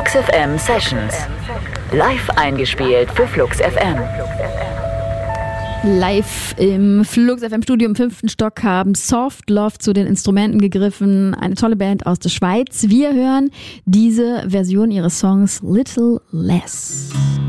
Flux FM Sessions. Live eingespielt für Flux FM. Live im Flux FM Studio im 5. Stock haben Soft Love zu den Instrumenten gegriffen. Eine tolle Band aus der Schweiz. Wir hören diese Version ihres Songs Little Less.